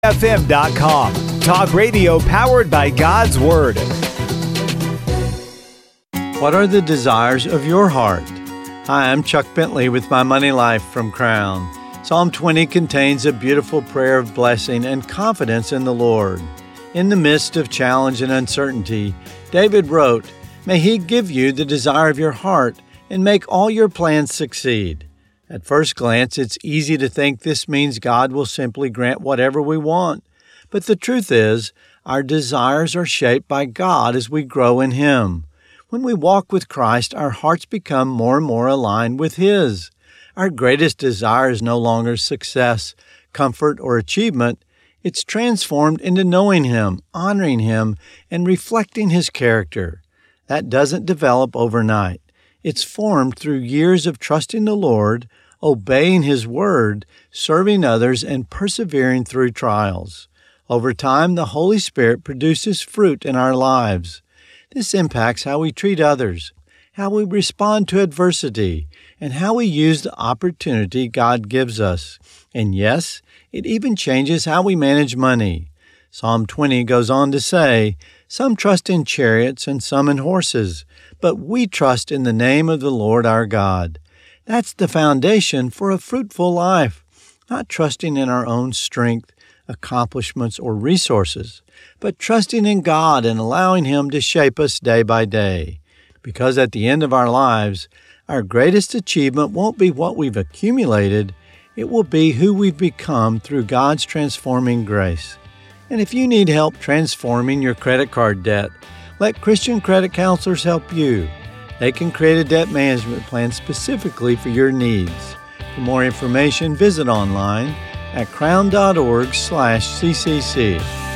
FM.com. Talk radio powered by God's Word. What are the desires of your heart? Hi, I'm Chuck Bentley with My Money Life from Crown. Psalm 20 contains a beautiful prayer of blessing and confidence in the Lord. In the midst of challenge and uncertainty, David wrote, "May He give you the desire of your heart and make all your plans succeed." At first glance, it's easy to think this means God will simply grant whatever we want. But the truth is, our desires are shaped by God as we grow in Him. When we walk with Christ, our hearts become more and more aligned with His. Our greatest desire is no longer success, comfort, or achievement. It's transformed into knowing Him, honoring Him, and reflecting His character. That doesn't develop overnight. It's formed through years of trusting the Lord, obeying His Word, serving others, and persevering through trials. Over time, the Holy Spirit produces fruit in our lives. This impacts how we treat others, how we respond to adversity, and how we use the opportunity God gives us. And yes, it even changes how we manage money. Psalm 20 goes on to say, "Some trust in chariots and some in horses, but we trust in the name of the Lord our God." That's the foundation for a fruitful life, not trusting in our own strength, accomplishments, or resources, but trusting in God and allowing Him to shape us day by day. Because at the end of our lives, our greatest achievement won't be what we've accumulated, it will be who we've become through God's transforming grace. And if you need help transforming your credit card debt, let Christian credit counselors help you. They can create a debt management plan specifically for your needs. For more information, visit online at crown.org/CCC.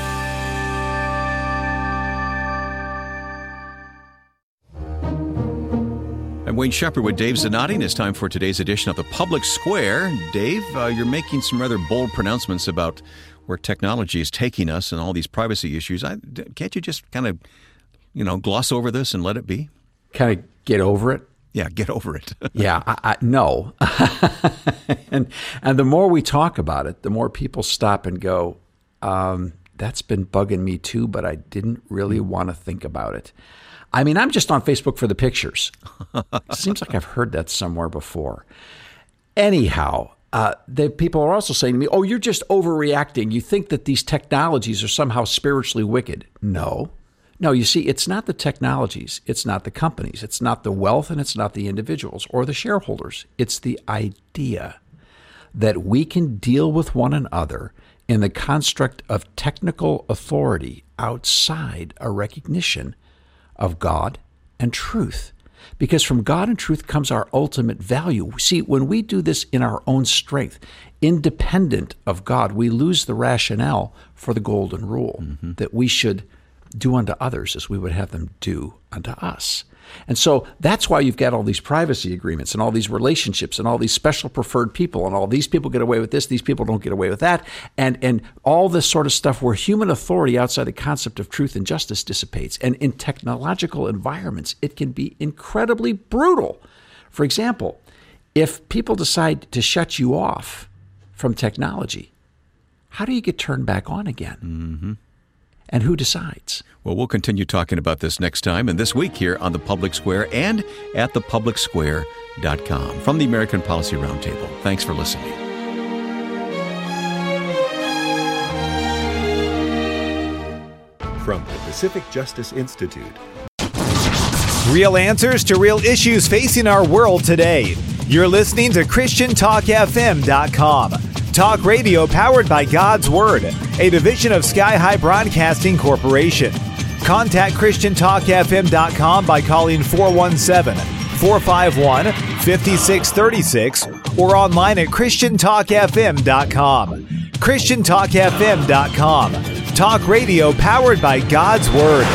I'm Wayne Shepherd with Dave Zanotti, and it's time for today's edition of The Public Square. Dave, you're making some rather bold pronouncements about where technology is taking us and all these privacy issues. Can't you just kind of, gloss over this and let it be? Kind of get over it? Yeah, get over it. Yeah, no. and the more we talk about it, the more people stop and go, that's been bugging me too, but I didn't really want to think about it. I mean, I'm just on Facebook for the pictures. Seems like I've heard that somewhere before. Anyhow, people are also saying to me, oh, you're just overreacting. You think that these technologies are somehow spiritually wicked. No, you see, it's not the technologies. It's not the companies. It's not the wealth, and it's not the individuals or the shareholders. It's the idea that we can deal with one another in the construct of technical authority outside a recognition of God and truth. Because from God and truth comes our ultimate value. See, when we do this in our own strength, independent of God, we lose the rationale for the golden rule, that we should do unto others as we would have them do unto us. And so that's why you've got all these privacy agreements and all these relationships and all these special preferred people and all these people get away with this, these people don't get away with that, and all this sort of stuff where human authority outside the concept of truth and justice dissipates. And in technological environments, it can be incredibly brutal. For example, if people decide to shut you off from technology, how do you get turned back on again? Mm-hmm. And who decides? Well, we'll continue talking about this next time and this week here on The Public Square and at thepublicsquare.com from the American Policy Roundtable. Thanks for listening. From the Pacific Justice Institute. Real answers to real issues facing our world today. You're listening to ChristianTalkFM.com. Talk radio powered by God's Word, a division of Sky High Broadcasting Corporation. Contact ChristianTalkFM.com by calling 417-451-5636 or online at ChristianTalkFM.com. ChristianTalkFM.com. Talk radio powered by God's Word.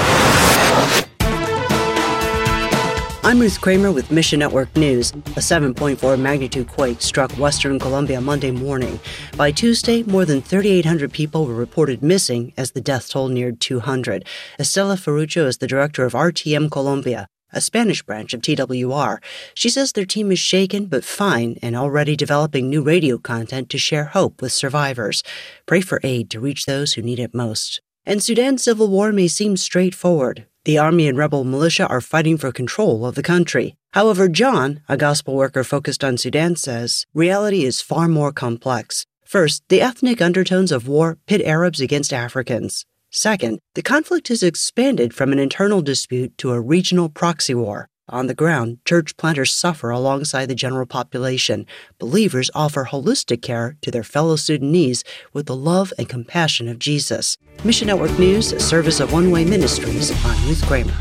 I'm Ruth Kramer with Mission Network News. A 7.4 magnitude quake struck western Colombia Monday morning. By Tuesday, more than 3,800 people were reported missing as the death toll neared 200. Estela Ferruccio is the director of RTM Colombia. a Spanish branch of TWR. She says their team is shaken but fine and already developing new radio content to share hope with survivors. Pray for aid to reach those who need it most. And Sudan's civil war may seem straightforward. The army and rebel militia are fighting for control of the country. However, John, a gospel worker focused on Sudan, says reality is far more complex. First, the ethnic undertones of war pit Arabs against Africans. Second, the conflict has expanded from an internal dispute to a regional proxy war. On the ground, church planters suffer alongside the general population. Believers offer holistic care to their fellow Sudanese with the love and compassion of Jesus. Mission Network News, a service of One Way Ministries. I'm Ruth Kramer.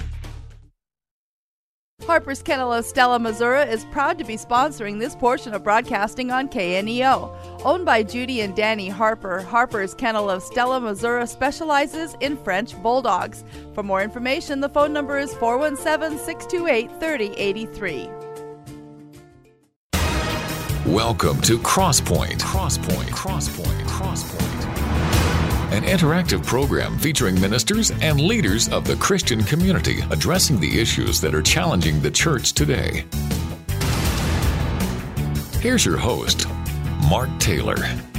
Harper's Kennel Stella, Missouri is proud to be sponsoring this portion of broadcasting on KNEO. Owned by Judy and Danny Harper, Harper's Kennel of Stella, Missouri specializes in French Bulldogs. For more information, the phone number is 417-628-3083. Welcome to Crosspoint. An interactive program featuring ministers and leaders of the Christian community addressing the issues that are challenging the church today. Here's your host, Mark Taylor.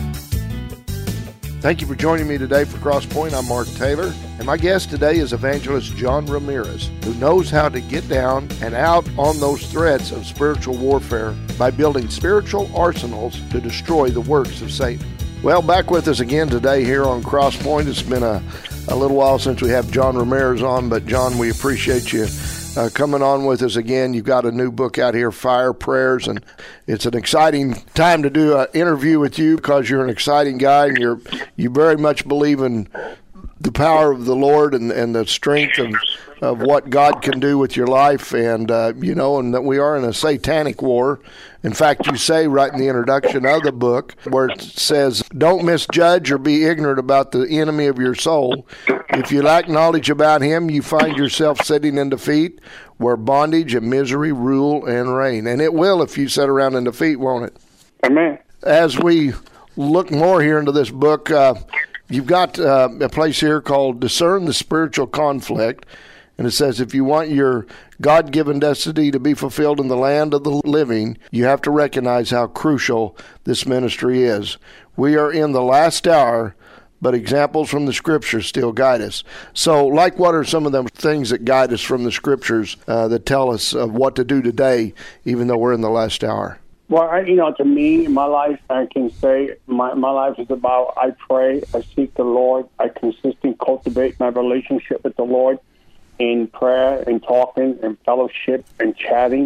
Thank you for joining me today for Crosspoint. I'm Mark Taylor, and my guest today is evangelist John Ramirez, who knows how to get down and out on those threats of spiritual warfare by building spiritual arsenals to destroy the works of Satan. Well, back with us again today here on Crosspoint. It's been a little while since we have John Ramirez on, but John, we appreciate you coming on with us again. You've got a new book out here, Fire Prayers, and it's an exciting time to do an interview with you because you're an exciting guy and you very much believe in the power of the Lord and the strength of what God can do with your life, and and that we are in a satanic war. In fact, you say right in the introduction of the book where it says, don't misjudge or be ignorant about the enemy of your soul. If you lack knowledge about him, you find yourself sitting in defeat where bondage and misery rule and reign. And it will if you sit around in defeat, won't it? Amen. As we look more here into this book, you've got a place here called Discern the Spiritual Conflict. And it says, if you want your God-given destiny to be fulfilled in the land of the living, you have to recognize how crucial this ministry is. We are in the last hour, but examples from the Scriptures still guide us. So, what are some of the things that guide us from the Scriptures that tell us of what to do today, even though we're in the last hour? Well, to me, my life, I can say my life is about I pray, I seek the Lord, I consistently cultivate my relationship with the Lord in prayer and talking and fellowship and chatting.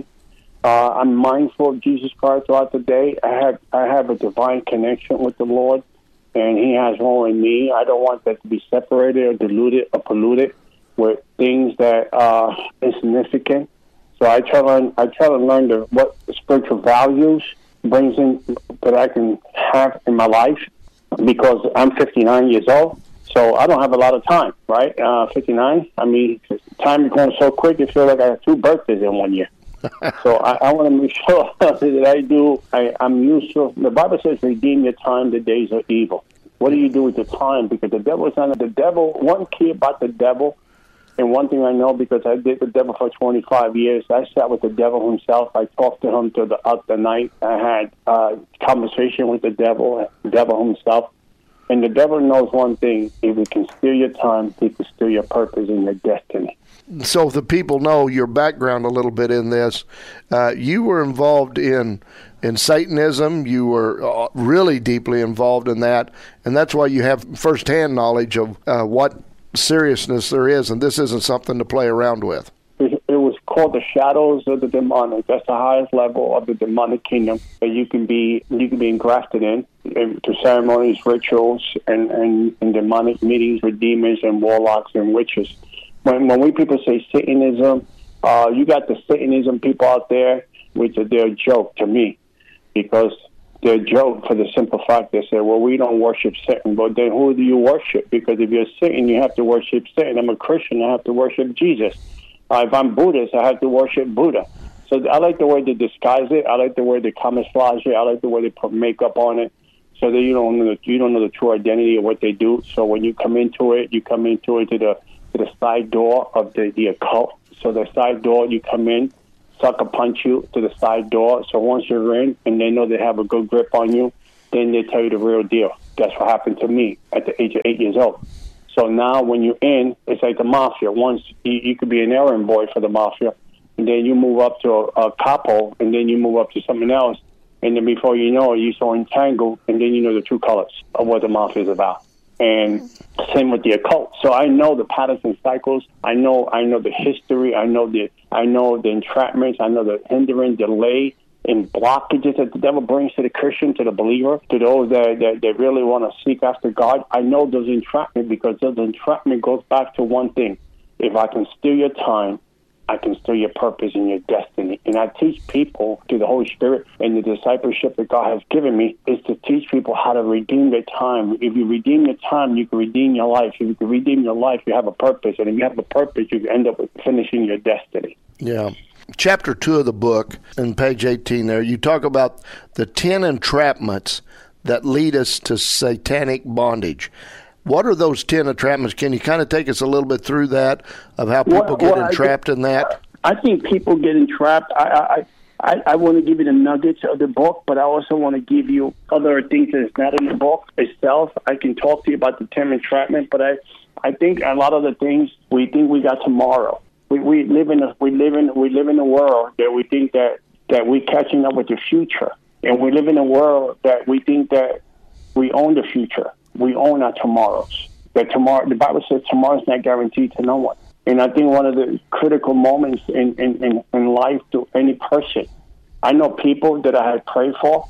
I'm mindful of Jesus Christ throughout the day. I have a divine connection with the Lord, and He has one with me. I don't want that to be separated or diluted or polluted with things that are insignificant. So I try to learn what spiritual values brings in that I can have in my life, because I'm 59 years old. So I don't have a lot of time, right? 59. I mean, time is going so quick, it feels like I have 2 birthdays in 1 year. So I want to make sure that I'm used to. The Bible says, redeem your time, the days are evil. What do you do with the time? Because the devil is not the devil. One key about the devil, and one thing I know because I did the devil for 25 years, I sat with the devil himself. I talked to him throughout the night. I had a conversation with the devil himself. And the devil knows one thing: if he can steal your time, he can steal your purpose and your destiny. So if the people know your background a little bit in this, you were involved in Satanism. You were really deeply involved in that, and that's why you have firsthand knowledge of what seriousness there is, and this isn't something to play around with. It was called the shadows of the demonic. That's the highest level of the demonic kingdom that you can be engrafted in to ceremonies, rituals, and demonic meetings with demons and warlocks and witches. When we people say Satanism, you got the Satanism people out there, which they're a joke to me, because they're a joke for the simple fact they say, well, we don't worship Satan. But then who do you worship? Because if you're Satan, you have to worship Satan. I'm a Christian, I have to worship Jesus. If I'm Buddhist, I have to worship Buddha. So I like the way they disguise it. I like the way they camouflage it. I like the way they put makeup on it, so that you don't know the true identity of what they do. So when you come into it, to the side door of the occult. So the side door, you come in, sucker punch you to the side door. So once you're in and they know they have a good grip on you, then they tell you the real deal. That's what happened to me at the age of 8 years old. So now when you're in, it's like the mafia. Once you could be an errand boy for the mafia, and then you move up to a capo, and then you move up to something else. And then before you know it, you're so entangled, and then you know the true colors of what the mafia is about. And same with the occult. So I know the patterns and cycles. I know the history. I know the entrapments. I know the hindering, delay, and blockages that the devil brings to the Christian, to the believer, to those that really want to seek after God. I know those entrapments because those entrapment goes back to one thing. If I can steal your time, I can steal your purpose and your destiny. And I teach people through the Holy Spirit and the discipleship that God has given me is to teach people how to redeem their time. If you redeem your time, you can redeem your life. If you can redeem your life, you have a purpose. And if you have a purpose, you can end up with finishing your destiny. Yeah. Chapter 2 of the book, on page 18 there, you talk about the 10 entrapments that lead us to satanic bondage. What are those 10 entrapments? Can you kind of take us a little bit through that, of how people get entrapped in that? I think people get entrapped. I want to give you the nuggets of the book, but I also want to give you other things that's not in the book itself. I can talk to you about the 10 entrapment, but I think a lot of the things we think we got tomorrow. We live in a world that we think that we're catching up with the future, and we live in a world that we think that we own the future. We own our tomorrows. That tomorrow, the Bible says tomorrow's not guaranteed to no one. And I think one of the critical moments in life to any person, I know people that I have prayed for.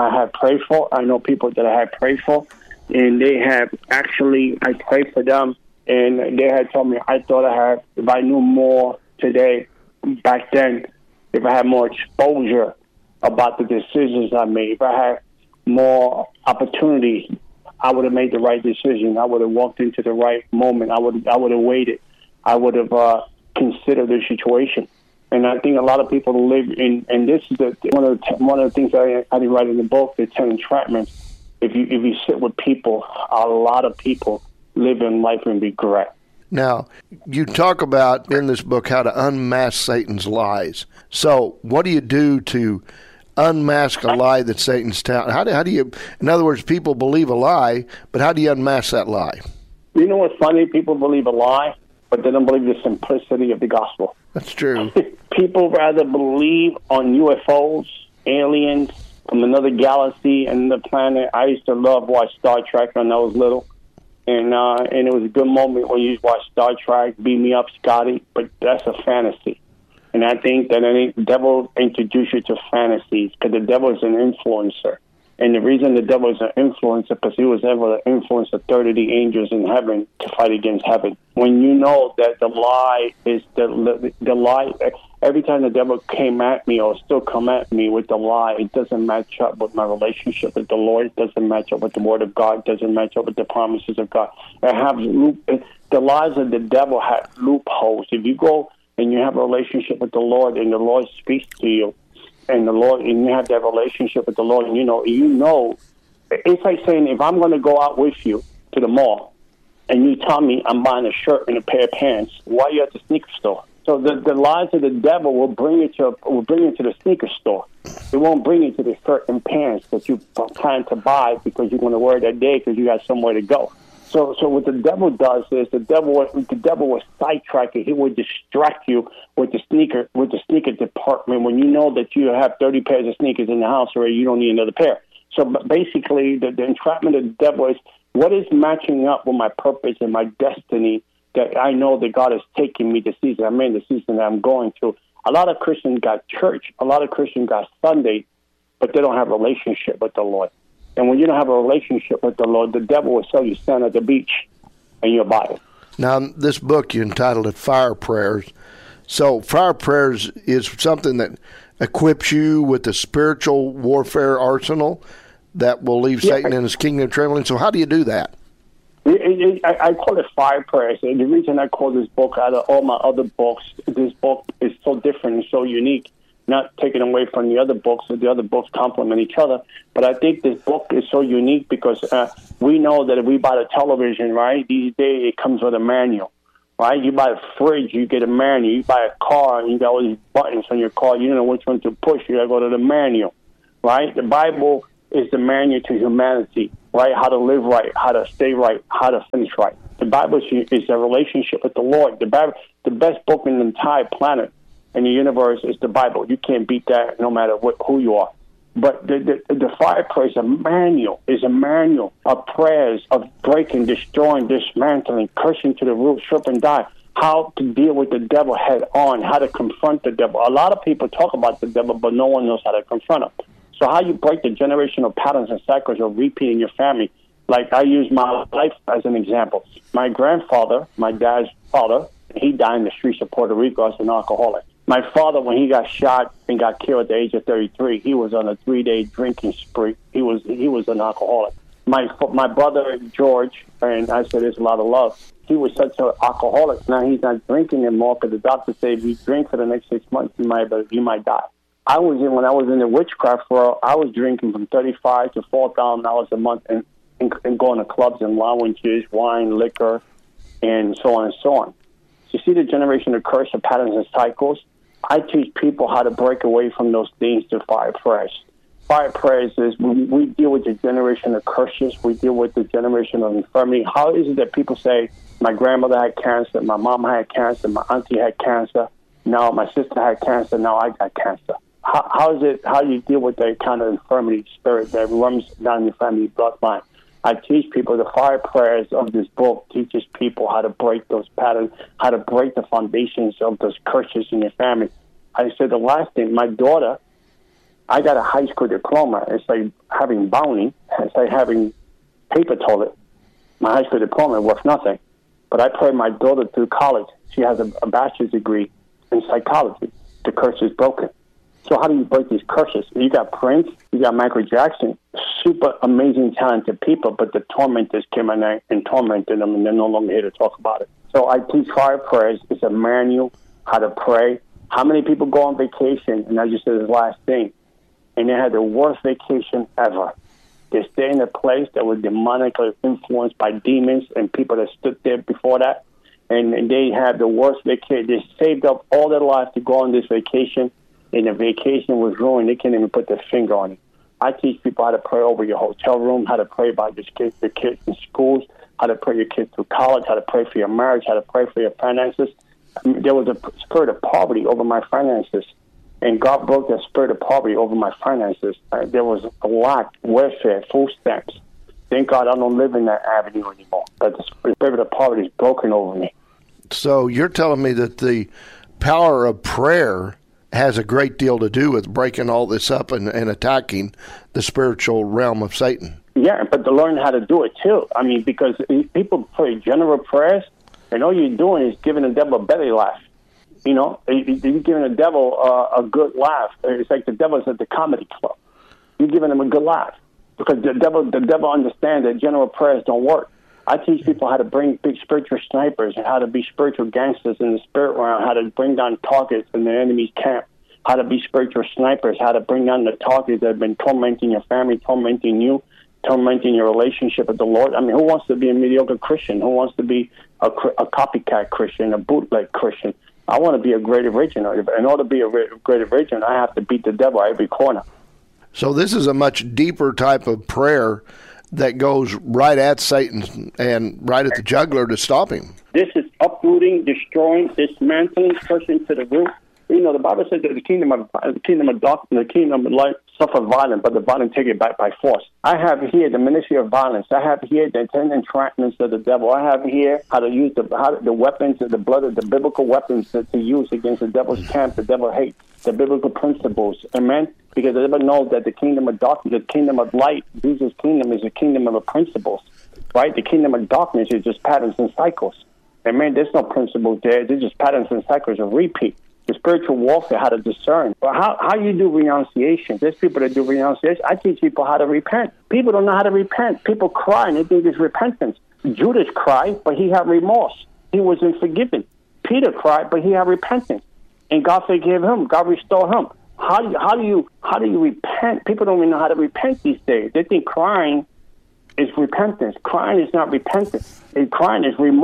I know people that I have prayed for, and they have actually, I prayed for them, and they had told me, I thought if I knew more today, back then, if I had more exposure about the decisions I made, if I had more opportunity, I would have made the right decision. I would have walked into the right moment. I would have waited. I would have considered the situation. And I think a lot of people live in, and this is one of the things I didn't write in the book, the 10 entrapments. If you sit with people, a lot of people live in life in regret. Now, you talk about in this book how to unmask Satan's lies. So what do you do to unmask a lie that Satan's telling? How do you, in other words, people believe a lie, but how do you unmask that lie? You know what's funny? People believe a lie, but they don't believe the simplicity of the gospel. That's true. People rather believe on UFOs, aliens from another galaxy and the planet. I used to watch Star Trek when I was little. And it was a good moment when you watch Star Trek, Beam Me Up, Scotty, but that's a fantasy. And I think that the devil introduced you to fantasies because the devil is an influencer. And the reason the devil is an influencer because he was able to influence a third of the angels in heaven to fight against heaven. When you know that the lie is the lie, every time the devil came at me or still come at me with the lie, it doesn't match up with my relationship with the Lord. It doesn't match up with the Word of God. It doesn't match up with the promises of God. The lies of the devil have loopholes. If you go and you have a relationship with the Lord and the Lord speaks to you, and you have that relationship with the Lord, and you know, it's like saying, if I'm going to go out with you to the mall, and you tell me I'm buying a shirt and a pair of pants, why are you at the sneaker store? So the lies of the devil will bring you to the sneaker store. It won't bring you to the shirt and pants that you plan to buy because you're going to wear that day because you got somewhere to go. So what the devil does is the devil will sidetrack you. He will distract you with the sneaker department when you know that you have 30 pairs of sneakers in the house or you don't need another pair. So basically, the entrapment of the devil is what is matching up with my purpose and my destiny that I know that God has taken me the season I'm in, the season that I'm going through. A lot of Christians got church, a lot of Christians got Sunday, but they don't have a relationship with the Lord. And when you don't have a relationship with the Lord, the devil will sell you sand at the beach, and you'll buy it. Now, this book, you entitled it Fire Prayers. So fire prayers is something that equips you with the spiritual warfare arsenal that will leave Satan in his kingdom trembling. So how do you do that? I call it fire prayers. And the reason I call this book out of all my other books, this book is so different and so unique. Not taken away from the other books. The other books complement each other. But I think this book is so unique because we know that if we buy the television, right, these days it comes with a manual. right? You buy a fridge, you get a manual. You buy a car, and you got all these buttons on your car. You don't know which one to push. You got to go to the manual, right? The Bible is the manual to humanity, right? How to live right, how to stay right, how to finish right. The Bible is a relationship with the Lord. The best book in the entire planet and the universe is the Bible. You can't beat that no matter who you are. But the fire prayer is a manual of prayers of breaking, destroying, dismantling, cursing to the root, strip and die. How to deal with the devil head on, how to confront the devil. A lot of people talk about the devil, but no one knows how to confront him. So how you break the generational patterns and cycles of repeat in your family. Like I use my life as an example. My grandfather, my dad's father, he died in the streets of Puerto Rico as an alcoholic. My father, when he got shot and got killed at the age of 33, he was on a 3-day drinking spree. He was an alcoholic. My brother, George, and I said there's a lot of love, he was such an alcoholic. Now he's not drinking anymore because the doctor said if you drink for the next 6 months, you might die. When I was in the witchcraft world, I was drinking from $35 to $4,000 a month and going to clubs and lounges, wine, liquor, and so on and so on. You see the generation of curse of patterns and cycles? I teach people how to break away from those things through fire prayers. Fire prayers is we deal with the generation of curses. We deal with the generation of infirmity. How is it that people say, my grandmother had cancer, my mom had cancer, my auntie had cancer, now my sister had cancer, now I got cancer? How do you deal with that kind of infirmity spirit that runs down your family bloodline? I teach people the fire prayers of this book teaches people how to break those patterns, how to break the foundations of those curses in your family. I said the last thing, my daughter, I got a high school diploma. It's like having bounty. It's like having paper toilet. My high school diploma is worth nothing. But I prayed my daughter through college. She has a bachelor's degree in psychology. The curse is broken. So how do you break these curses? You got Prince, you got Michael Jackson, super amazing, talented people, but the tormentors came in and tormented them, and they're no longer here to talk about it. So I teach fire prayers. It's a manual, how to pray. How many people go on vacation, and I just said this last thing, and they had the worst vacation ever. They stay in a place that was demonically influenced by demons and people that stood there before that, and they had the worst vacation. They saved up all their life to go on this vacation, and the vacation was ruined. They can't even put their finger on it. I teach people how to pray over your hotel room, how to pray about your kids in schools, how to pray your kids through college, how to pray for your marriage, how to pray for your finances. There was a spirit of poverty over my finances, and God broke that spirit of poverty over my finances. There was a lack, welfare, food stamps. Thank God I don't live in that avenue anymore, but the spirit of poverty is broken over me. So you're telling me that the power of prayer has a great deal to do with breaking all this up and attacking the spiritual realm of Satan. Yeah, but to learn how to do it too. I mean, because people pray general prayers, and all you're doing is giving the devil a belly laugh. You know, you're giving the devil a good laugh. It's like the devil's at the comedy club. You're giving him a good laugh because the devil understands that general prayers don't work. I teach people how to bring big spiritual snipers and how to be spiritual gangsters in the spirit realm, how to bring down targets in the enemy's camp, how to be spiritual snipers, how to bring down the targets that have been tormenting your family, tormenting you, tormenting your relationship with the Lord. I mean, who wants to be a mediocre Christian? Who wants to be a copycat Christian, a bootleg Christian? I want to be a great original. In order to be a great original, I have to beat the devil at every corner. So this is a much deeper type of prayer that goes right at Satan and right at the jugular to stop him. This is uprooting, destroying, dismantling, cursing to the root. You know, the Bible says that the kingdom of darkness, the kingdom of light suffer violence, but the violent take it back by force. I have here the ministry of violence. I have here the entrapments of the devil. I have here how to use the weapons of the blood of the biblical weapons to use against the devil's camp, the devil hates, the biblical principles. Amen? Because the devil knows that the kingdom of darkness, the kingdom of light, Jesus' kingdom is a kingdom of the principles, right? The kingdom of darkness is just patterns and cycles. Amen? There's no principles there. There's just patterns and cycles of repeat. The spiritual warfare, how to discern. Well, how you do renunciation? There's people that do renunciation. I teach people how to repent. People don't know how to repent. People cry and they think it's repentance. Judas cried, but he had remorse. He wasn't forgiven. Peter cried, but he had repentance, and God forgave him. God restored him. How do you repent? People don't even know how to repent these days. They think crying is repentance. Crying is not repentance. And crying is remorse.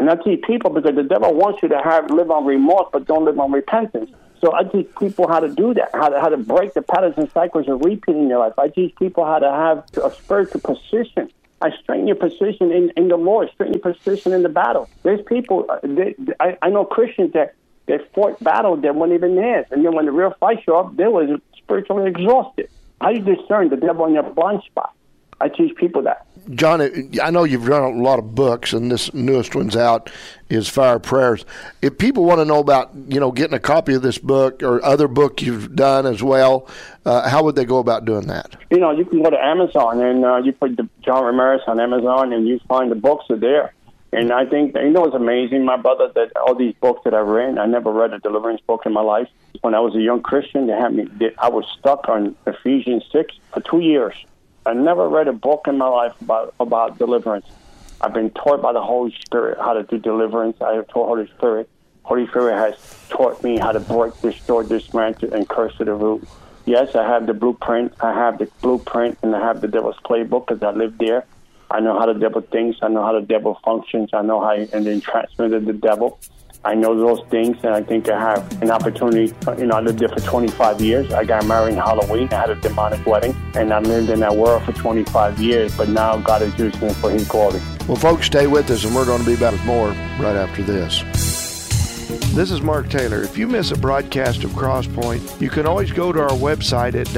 And I teach people because the devil wants you to live on remorse, but don't live on repentance. So I teach people how to do that, how to break the patterns and cycles of repeating your life. I teach people how to have a spiritual position. I strengthen your position in the Lord, strengthen your position in the battle. There's people, I know Christians that they fought battles that weren't even theirs. And then when the real fight showed up, they were spiritually exhausted. How do you discern the devil in your blind spot? I teach people that. John, I know you've done a lot of books, and this newest one's out is Fire Prayers. If people want to know about, getting a copy of this book or other book you've done as well, how would they go about doing that? You can go to Amazon, and you put John Ramirez on Amazon, and you find the books are there. And I think, it's amazing, my brother, that all these books that I've written, I never read a deliverance book in my life. When I was a young Christian, I was stuck on Ephesians 6 for 2 years. I never read a book in my life about deliverance. I've been taught by the Holy Spirit how to do deliverance. I have taught Holy Spirit. Holy Spirit has taught me how to break, destroy, dismantle, and curse to the root. Yes, I have the blueprint. And I have the devil's playbook because I lived there. I know how the devil thinks. I know how the devil functions. I know how and then transmitted the devil. I know those things, and I think I have an opportunity. I lived there for 25 years. I got married in Halloween. I had a demonic wedding, and I lived in that world for 25 years, but now God is using it for His glory. Well, folks, stay with us, and we're going to be back with more right after this. This is Mark Taylor. If you miss a broadcast of Crosspoint, you can always go to our website at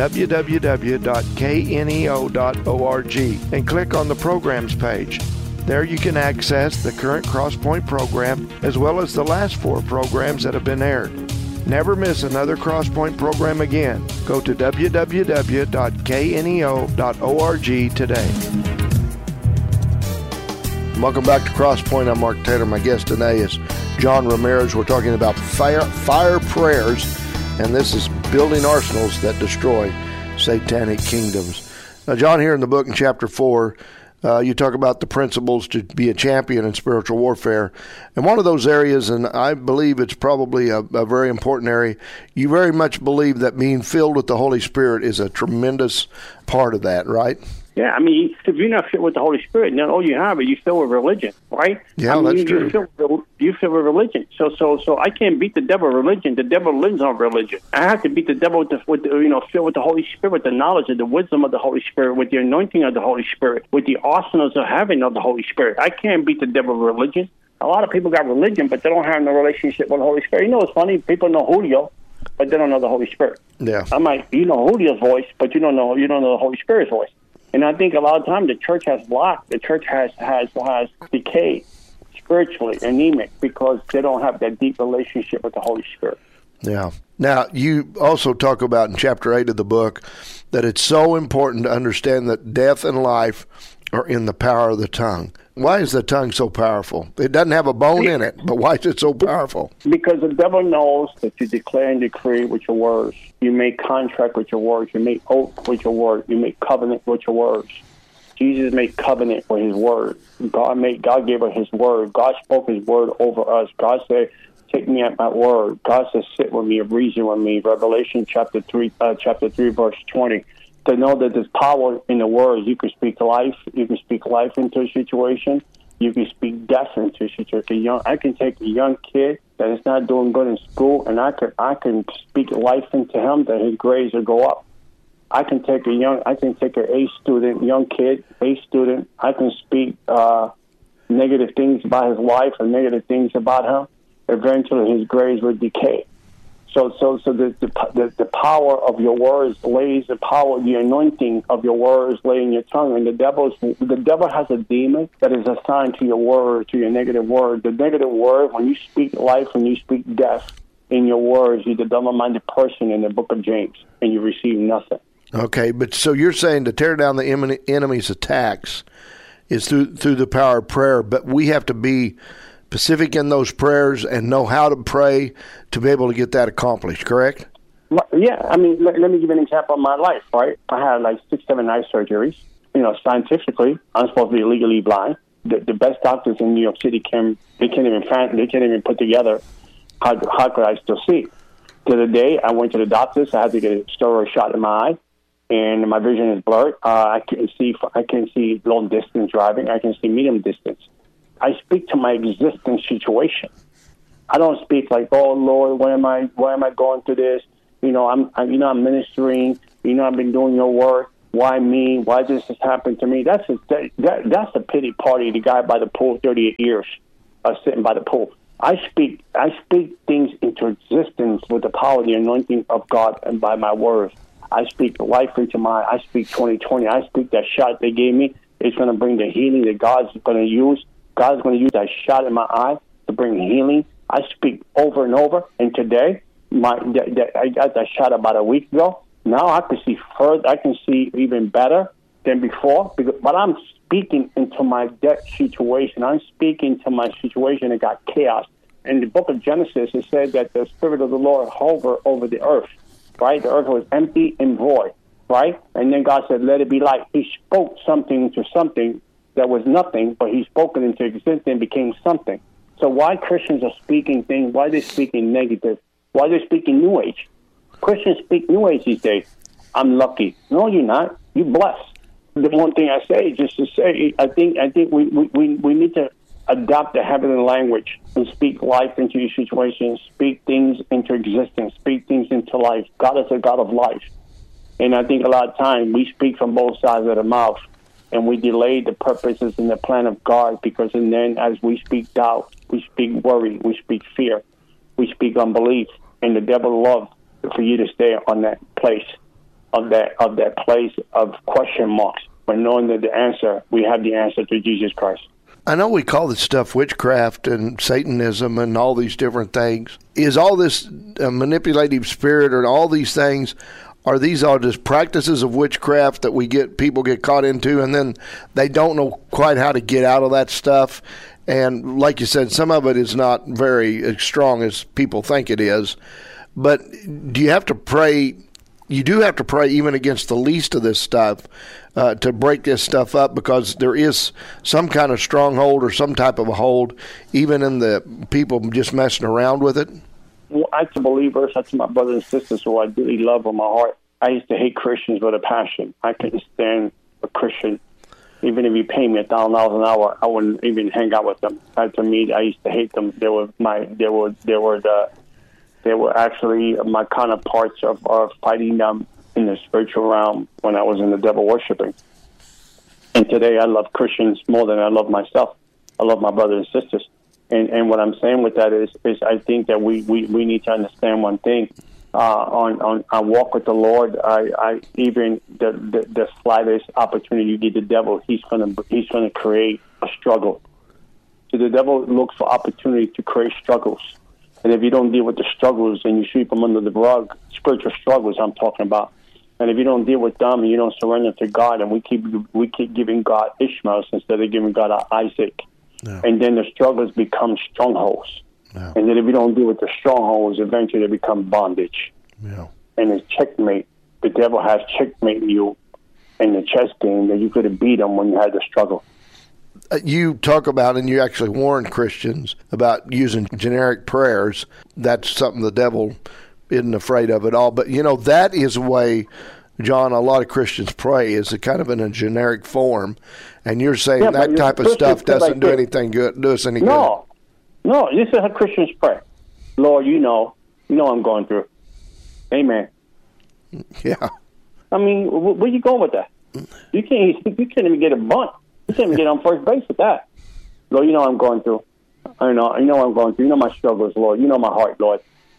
www.kneo.org and click on the programs page. There you can access the current Crosspoint program as well as the last 4 programs that have been aired. Never miss another Crosspoint program again. Go to www.kneo.org today. Welcome back to Crosspoint. I'm Mark Taylor. My guest today is John Ramirez. We're talking about fire prayers, and this is building arsenals that destroy satanic kingdoms. Now, John, here in the book in chapter 4, you talk about the principles to be a champion in spiritual warfare. And one of those areas, and I believe it's probably a very important area, you very much believe that being filled with the Holy Spirit is a tremendous part of that, right? Yeah, if you're not filled with the Holy Spirit, then all you have is you fill with religion, right? Yeah, that's true. You fill with religion. So I can't beat the devil with religion. The devil lives on religion. I have to beat the devil filled with the Holy Spirit, with the knowledge and the wisdom of the Holy Spirit, with the anointing of the Holy Spirit, with the arsenals of heaven of the Holy Spirit. I can't beat the devil with religion. A lot of people got religion, but they don't have no relationship with the Holy Spirit. It's funny, people know Julio, but they don't know the Holy Spirit. Yeah. You know Julio's voice, but you don't know the Holy Spirit's voice. And I think a lot of times the church has blocked. The church has decayed spiritually, anemic, because they don't have that deep relationship with the Holy Spirit. Yeah. Now, you also talk about in chapter 8 of the book that it's so important to understand that death and life are in the power of the tongue. Why is the tongue so powerful? It doesn't have a bone in it, but why is it so powerful? Because the devil knows that you declare and decree with your words. You make contract with your words. You make oath with your words. You make covenant with your words. Jesus made covenant with His word. God gave us His word. God spoke His word over us. God said, "Take me at my word." God said, "Sit with me, reason with me." Revelation chapter 3, verse 20. To know that there's power in the words. You can speak life. You can speak life into a situation. You can speak death into a situation. I can take a young kid that is not doing good in school, and I can speak life into him that his grades will go up. I can take an A student, young kid, A student. I can speak negative things about his life and negative things about him. Eventually, his grades will decay. So the power of your words lays the anointing of your words lay in your tongue. And the devil has a demon that is assigned to your word, to your negative word. The negative word, when you speak life, when you speak death in your words, you're the double-minded person in the book of James, and you receive nothing. Okay, but so you're saying to tear down the enemy's attacks is through the power of prayer, but we have to be specific in those prayers and know how to pray to be able to get that accomplished, correct? Yeah, let me give you an example of my life, right? I had 6-7 eye surgeries. Scientifically, I'm supposed to be legally blind. The best doctors in New York City can't even put together how could I still see. To the day I went to the doctors, I had to get a steroid shot in my eye, and my vision is blurred. I can see long distance driving. I can see medium distance. I speak into my existing situation. I don't speak like, oh Lord, why am I going through this? I'm ministering. I've been doing your work. Why me? Why this has happened to me? That's a pity party. The guy by the pool, 38 years, sitting by the pool. I speak things into existence with the power of the anointing of God and by my words. I speak life into I speak 2020. I speak that shot they gave me. It's going to bring the healing that God's going to use. God's going to use that shot in my eye to bring healing. I speak over and over. And today, I got that shot about a week ago. Now I can see further. I can see even better than before. But I'm speaking into my death situation. I'm speaking to my situation that got chaos. In the book of Genesis, it said that the Spirit of the Lord hovered over the earth. Right? The earth was empty and void. Right? And then God said, let it be light. He spoke something into something that was nothing, but he spoke it into existence and became something. So why Christians are speaking things, why they're speaking negative, why they're speaking New Age. Christians speak New Age these days. I'm lucky. No, you're not. You're blessed. The one thing I say is just to say, I think we need to adopt the heavenly language and speak life into your situation, speak things into existence, speak things into life. God is a God of life. And I think a lot of times we speak from both sides of the mouth, and we delay the purposes and the plan of God, because then as we speak doubt, we speak worry, we speak fear, we speak unbelief, and the devil loves for you to stay on that place, of that place of question marks, but knowing that we have the answer to Jesus Christ. I know we call this stuff witchcraft and Satanism and all these different things. Is all this manipulative spirit or all these things, are these all just practices of witchcraft that people get caught into, and then they don't know quite how to get out of that stuff? And like you said, some of it is not very as strong as people think it is. But do you have to pray? You do have to pray even against the least of this stuff to break this stuff up, because there is some kind of stronghold or some type of a hold, even in the people just messing around with it. Well, as a believer, such my brothers and sisters who I really love with my heart, I used to hate Christians with a passion. I couldn't stand a Christian. Even if you pay me $1,000 an hour, I wouldn't even hang out with them. To me, I used to hate them. They were actually my counterparts of fighting them in the spiritual realm when I was in the devil worshiping. And today I love Christians more than I love myself. I love my brothers and sisters. And what I'm saying with that is I think that we need to understand one thing. On walk with the Lord, I even the slightest opportunity you give the devil, he's gonna create a struggle. So the devil looks for opportunity to create struggles. And if you don't deal with the struggles and you sweep them under the rug, spiritual struggles I'm talking about, and if you don't deal with them and you don't surrender to God, and we keep giving God Ishmael instead of giving God Isaac, and then the struggles become strongholds. Yeah. And then if you don't deal with the strongholds, eventually they become bondage. Yeah. And it's checkmate. The devil has checkmate you in the chess game that you could have beat him when you had the struggle. You talk about, and you actually warn Christians about using generic prayers. That's something the devil isn't afraid of at all. But, that is a way, John, a lot of Christians pray, is a kind of in a generic form. And you're saying that type of stuff doesn't do anything good, do us any good. No, this is how Christians pray. Lord, you know I'm going through. Amen. Yeah. I mean, where you going with that? You can't even get a bunt. You can't even get on first base with that. Lord, you know I'm going through. I know I'm going through. You know my struggles, Lord. You know my heart, Lord.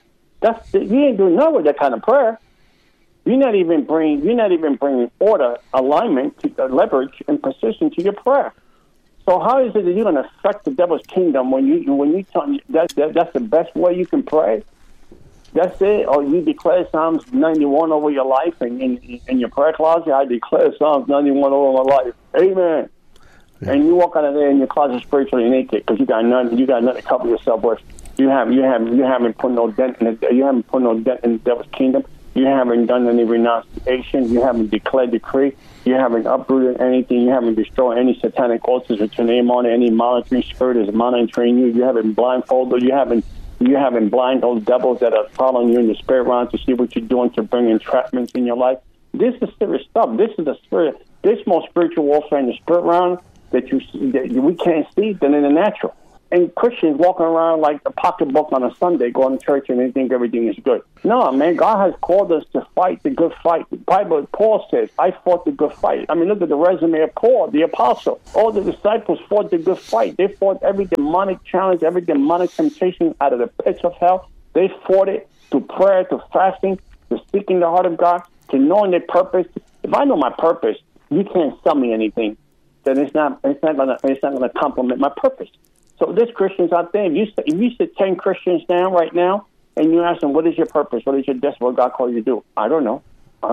You ain't doing nothing with that kind of prayer. You're not even bringing order, alignment, to leverage, and precision to your prayer. So how is it that you're going to affect the devil's kingdom when you tell me that's the best way you can pray? That's it? Or you declare Psalms 91 over your life, and in your prayer closet, I declare Psalms 91 over my life. Amen. Yeah. And you walk out of there in your closet spiritually naked because you got nothing to cover yourself with. You haven't put no dent in the devil's kingdom. You haven't done any renunciation. You haven't declared decree. You haven't uprooted anything. You haven't destroyed any satanic altars with your name on it. Any monitoring spirit is monitoring you. You haven't blindfolded. You haven't blind those devils that are following you in the spirit realm to see what you're doing to bring entrapments in your life. This is serious stuff. This is the spirit. This more spiritual warfare in the spirit realm that we can't see than in the natural. and Christians walking around like a pocketbook on a Sunday, going to church, and they think everything is good. No, man, God has called us to fight the good fight. The Bible, Paul says, I fought the good fight. I mean, look at the resume of Paul, the apostle. All the disciples fought the good fight. They fought every demonic challenge, every demonic temptation out of the pits of hell. They fought it through prayer, through fasting, to seeking the heart of God, to knowing their purpose. If I know my purpose, you can't sell me anything. Then it's not gonna complement my purpose. So there's Christians out there. If you sit 10 Christians down right now and you ask them, what is your purpose? What is your destiny? What God called you to do? I don't know.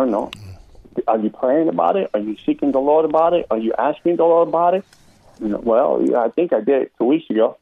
Are you praying about it? Are you seeking the Lord about it? Are you asking the Lord about it? Well, yeah, I think I did 2 weeks ago.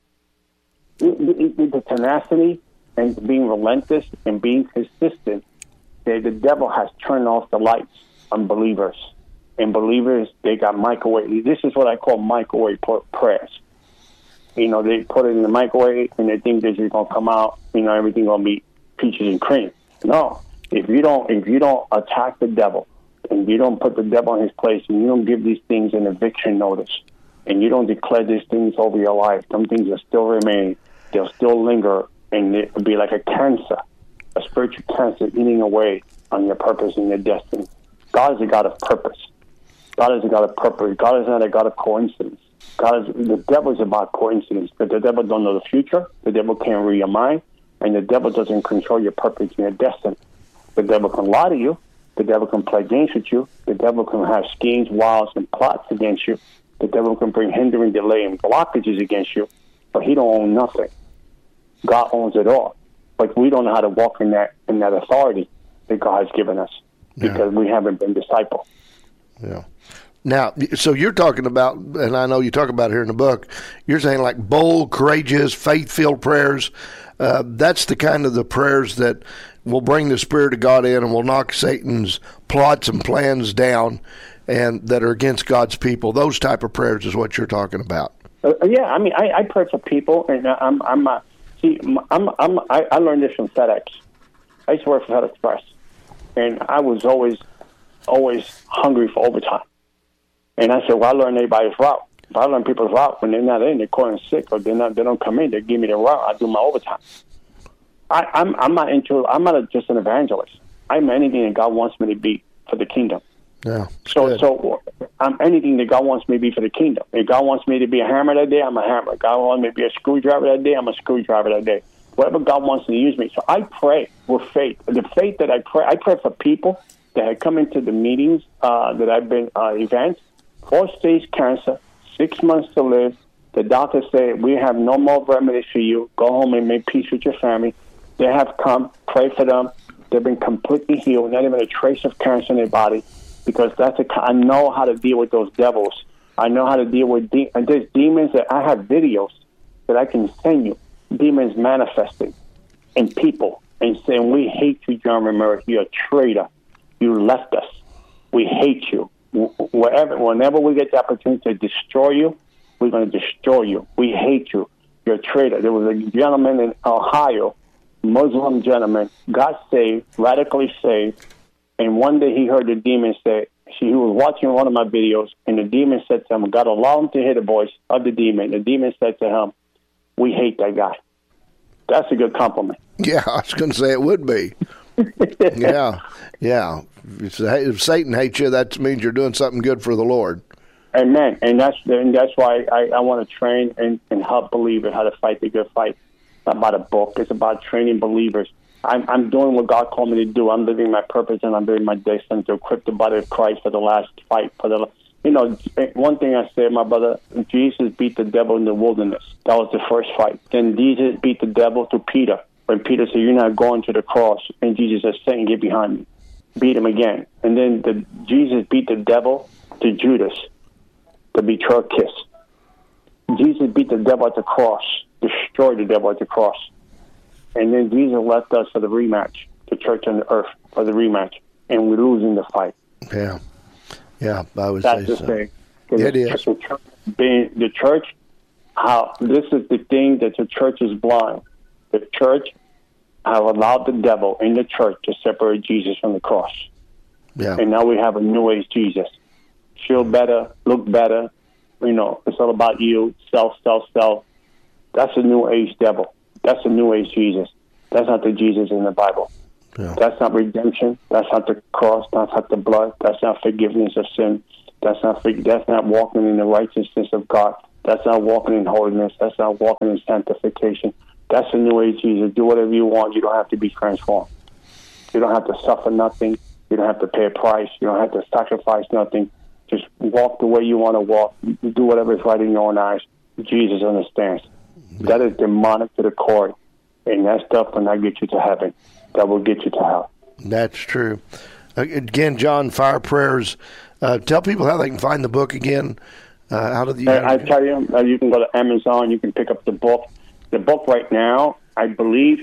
The tenacity and being relentless and being consistent, the devil has turned off the lights on believers. And believers, they got microwave. This is what I call microwave prayers. They put it in the microwave and they think that it's going to come out, everything going to be peaches and cream. No. If you don't attack the devil and you don't put the devil in his place and you don't give these things an eviction notice and you don't declare these things over your life, some things will still remain. They'll still linger and it'll be like a cancer, a spiritual cancer eating away on your purpose and your destiny. God is a God of purpose. God is a God of purpose. God is not a God of coincidence. The devil is about coincidence. But the devil don't know the future. The devil can't read your mind. And the devil doesn't control your purpose and your destiny. The devil can lie to you. The devil can play games with you. The devil can have schemes, wiles, and plots against you. The devil can bring hindering, delay, and blockages against you. But he don't own nothing. God owns it all. But we don't know how to walk in that authority that God has given us because we haven't been discipled. Yeah. Now, so you're talking about, and I know you talk about it here in the book, you're saying like bold, courageous, faith-filled prayers. That's the kind of the prayers that will bring the Spirit of God in and will knock Satan's plots and plans down and that are against God's people. Those type of prayers is what you're talking about. Yeah, I mean, I pray for people, and I learned this from FedEx. I used to work for FedEx Express, and I was always hungry for overtime. And I said, well, I learned everybody's route. If I learn people's route, when they're not in, they're calling sick, or they don't come in, they give me the route. I do my overtime. I'm not just an evangelist. I'm anything that God wants me to be for the kingdom. Yeah. So I'm anything that God wants me to be for the kingdom. If God wants me to be a hammer that day, I'm a hammer. If God wants me to be a screwdriver that day, I'm a screwdriver that day. Whatever God wants me to use me. So I pray with faith. The faith that I pray for people that had come into the meetings that I've been events. 4-stage cancer, 6 months to live. The doctor said, we have no more remedies for you. Go home and make peace with your family. They have come, pray for them. They've been completely healed, not even a trace of cancer in their body, because I know how to deal with those devils. I know how to deal with and there's demons that I have videos that I can send you, demons manifesting in people and saying, we hate you, John Ramirez. You're a traitor. You left us. We hate you. Whenever we get the opportunity to destroy you, we're going to destroy you. We hate you. You're a traitor. There was a gentleman in Ohio, Muslim gentleman, got saved, radically saved, and one day he heard the demon say, he was watching one of my videos, and the demon said to him, God allowed him to hear the voice of the demon. The demon said to him, we hate that guy. That's a good compliment. Yeah, I was going to say it would be. Yeah. If Satan hates you, that means you're doing something good for the Lord. Amen. And that's why I want to train and help believers how to fight the good fight. It's not about a book. It's about training believers. I'm doing what God called me to do. I'm living my purpose and I'm living my destiny to equip the body of Christ for the last fight. One thing I said, my brother, Jesus beat the devil in the wilderness. That was the first fight. Then Jesus beat the devil to Peter. When Peter said, you're not going to the cross. And Jesus said, Satan, get behind me. Beat him again. And then Jesus beat the devil to Judas, the betrayal kiss. Jesus beat the devil at the cross, destroyed the devil at the cross. And then Jesus left us for the rematch, the church on the earth for the rematch. And we're losing the fight. Yeah. Yeah, I would say so. That's the thing. It is. The church, this is the thing that the church is blind. The church have allowed the devil in the church to separate Jesus from the cross. Yeah. And now we have a new age Jesus. Feel better, look better. It's all about you, self. That's a New Age devil. That's a New Age Jesus. That's not the Jesus in the Bible. Yeah. That's not redemption. That's not the cross. That's not the blood. That's not forgiveness of sin. That's not walking in the righteousness of God. That's not walking in holiness. That's not walking in sanctification. That's a New Age Jesus. Do whatever you want. You don't have to be transformed. You don't have to suffer nothing. You don't have to pay a price. You don't have to sacrifice nothing. Just walk the way you want to walk. Do whatever is right in your own eyes. Jesus understands. That is demonic to the core. And that stuff will not get you to heaven. That will get you to hell. That's true. Again, John, Fire Prayers. Tell people how they can find the book again. I tell you, you can go to Amazon. You can pick up the book. The book right now, I believe,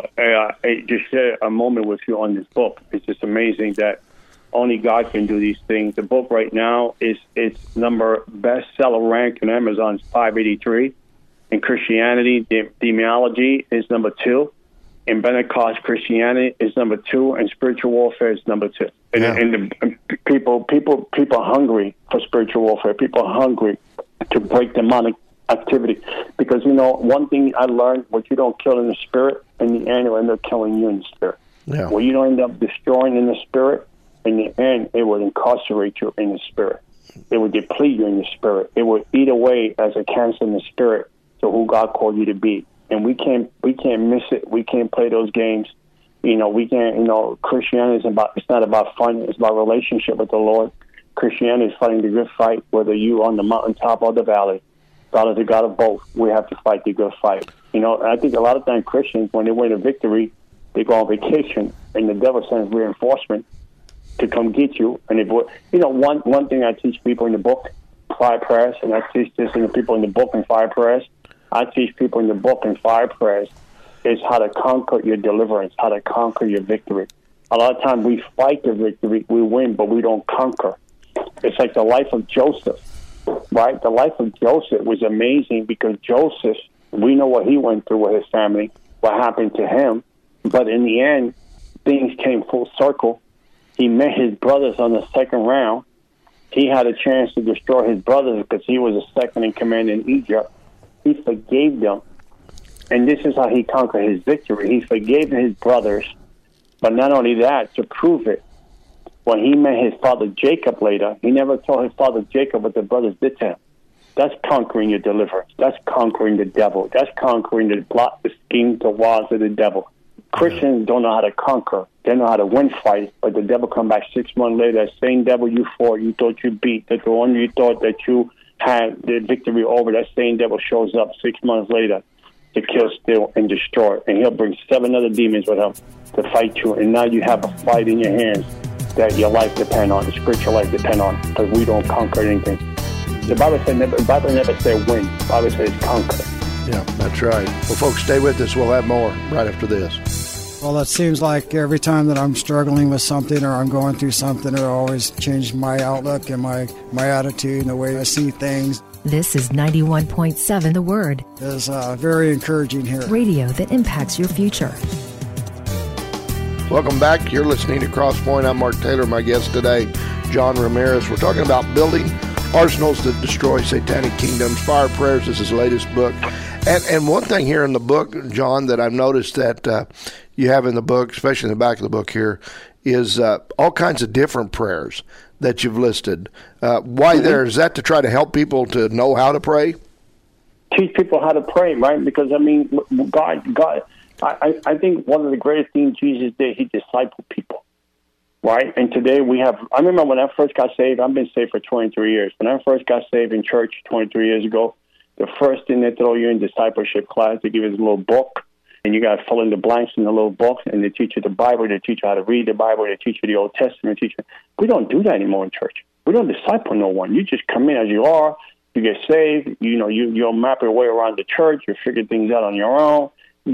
just share a moment with you on this book. It's just amazing that only God can do these things. The book right now it's number bestseller rank in Amazon is 583. In Christianity, Demonology is number 2. In Pentecost Christianity is number 2, and Spiritual Warfare is number 2. And people are hungry for spiritual warfare. People are hungry to break demonic activity. Because, one thing I learned, what you don't kill in the spirit, in the end, it will end up killing you in the spirit. Yeah. What you don't end up destroying in the spirit, in the end, it will incarcerate you in the spirit. It will deplete you in the spirit. It will eat away as a cancer in the spirit to who God called you to be. And we can't miss it. We can't play those games. We can't, Christianity it's not about fun. It's about relationship with the Lord. Christianity is fighting the good fight, whether you on the mountaintop or the valley. God is the God of both. We have to fight the good fight. I think a lot of times Christians, when they win a victory, they go on vacation, and the devil sends reinforcement to come get you. And one thing I teach people in the book, Fire Prayers, and I teach this to the people in the book in Fire Prayers. I teach people in the book in Fire Prayers is how to conquer your deliverance, how to conquer your victory. A lot of times we fight the victory, we win, but we don't conquer. It's like the life of Joseph, right? The life of Joseph was amazing because Joseph, we know what he went through with his family, what happened to him, but in the end, things came full circle. He met his brothers on the second round. He had a chance to destroy his brothers because he was a second in command in Egypt. He forgave them, and this is how he conquered his victory. He forgave his brothers, but not only that, to prove it, when he met his father Jacob later, he never told his father Jacob what the brothers did to him. That's conquering your deliverance. That's conquering the devil. That's conquering the plot, the scheme, the wiles of the devil. Christians don't know how to conquer. They know how to win fights, but the devil come back 6 months later, that same devil you fought, you thought you beat, that the one you thought that you had the victory over, that same devil shows up 6 months later to kill, steal, and destroy. And he'll bring 7 other demons with him to fight you. And now you have a fight in your hands that your life depends on, the spiritual life depends on, because we don't conquer anything. The Bible never said win. The Bible says conquer. Yeah, that's right. Well, folks, stay with us. We'll have more right after this. Well, it seems like every time that I'm struggling with something or I'm going through something, it always changes my outlook and my attitude and the way I see things. This is 91.7 The Word. It's very encouraging here. Radio that impacts your future. Welcome back. You're listening to Crosspoint. I'm Mark Taylor. My guest today, John Ramirez. We're talking about building arsenals that destroy satanic kingdoms. Fire Prayers is his latest book. And one thing here in the book, John, that I've noticed that you have in the book, especially in the back of the book here, is all kinds of different prayers that you've listed. Why there? Is that to try to help people to know how to pray? Teach people how to pray, right? Because, God, I think one of the greatest things Jesus did, he discipled people, right? And today I remember when I first got saved, I've been saved for 23 years. When I first got saved in church 23 years ago, the first thing they throw you in discipleship class, they give you a little book, and you got to fill in the blanks in the little book, and they teach you the Bible, they teach you how to read the Bible, they teach you the Old Testament. We don't do that anymore in church. We don't disciple no one. You just come in as you are, you get saved, you'll map your way around the church, you figure things out on your own.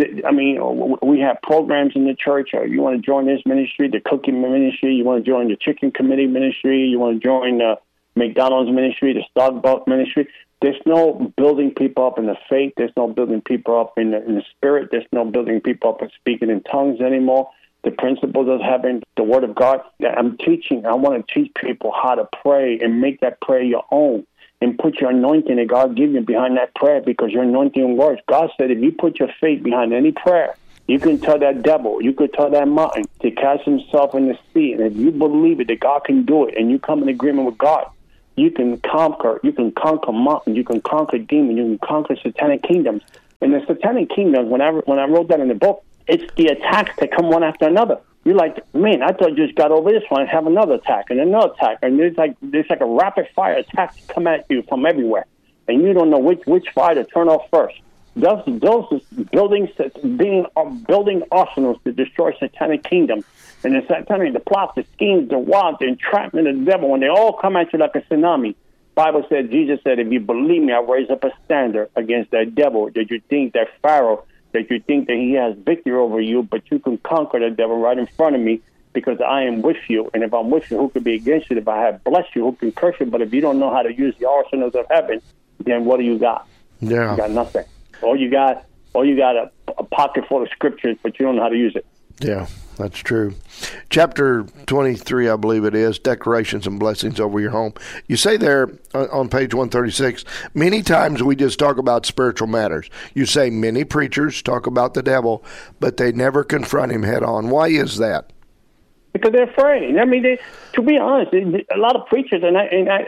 We have programs in the church. You want to join this ministry, the cooking ministry, you want to join the chicken committee ministry, you want to join the McDonald's ministry, the Starbucks ministry. There's no building people up in the faith. There's no building people up in the spirit. There's no building people up in speaking in tongues anymore. The principles of having the Word of God. I want to teach people how to pray and make that prayer your own. and put your anointing that God gives you behind that prayer, because your anointing works. God said if you put your faith behind any prayer, you can tell that devil, you could tell that mountain to cast himself in the sea. And if you believe it, that God can do it, and you come in agreement with God, you can conquer mountains, you can conquer demons, you can conquer satanic kingdoms. And the satanic kingdoms, when I wrote that in the book, it's the attacks that come one after another. You're like, man, I thought you just got over this one and have another attack and another attack. And there's like a rapid fire attack come at you from everywhere. And you don't know which fire to turn off first. Those building arsenals to destroy satanic kingdoms. And the satanic, the plots, the schemes, the wiles, the entrapment of the devil, when they all come at you like a tsunami. Bible said, Jesus said, if you believe me, I'll raise up a standard against that devil, that you think that Pharaoh, that you think that he has victory over you, but you can conquer the devil right in front of me, because I am with you. And if I'm with you, who could be against you? If I have blessed you, who can curse you? But if you don't know how to use the arsenals of heaven, then what do you got? Yeah. You got nothing. Or you got a pocket full of scriptures, but you don't know how to use it. Yeah, that's true. Chapter 23, I believe it is, Decorations and Blessings Over Your Home. You say there on page 136, many times we just talk about spiritual matters. You say many preachers talk about the devil, but they never confront him head on. Why is that? Because they're afraid. I mean, to be honest, a lot of preachers, I'm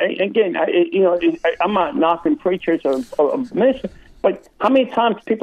not knocking preachers or ministers, but how many times people